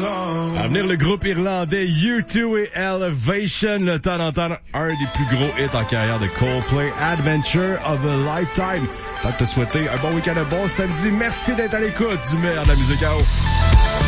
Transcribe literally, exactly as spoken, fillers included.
À venir, le groupe irlandais U deux et Elevation. Le temps d'entendre un des plus gros hits en carrière de Coldplay, Adventure of a Lifetime. Tant de te souhaiter un bon week-end, un bon samedi. Merci d'être à l'écoute du meilleur de la musique à eau.